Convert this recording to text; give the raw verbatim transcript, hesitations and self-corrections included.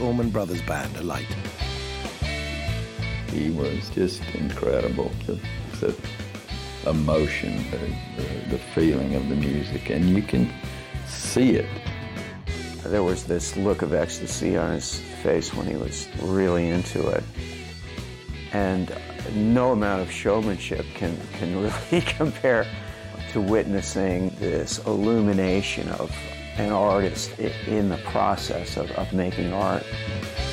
Allman Brothers Band alight. He was just incredible. The, the emotion, the, the, the feeling of the music, and you can see it. There was this look of ecstasy on his face when he was really into it. And no amount of showmanship can, can really compare to witnessing this illumination of an artist in the process of, of making art.